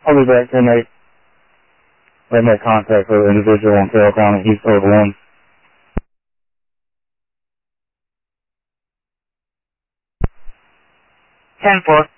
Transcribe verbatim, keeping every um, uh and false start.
I'll be back ten eight. They make contact with an individual on Carroll County, East Road one. ten four.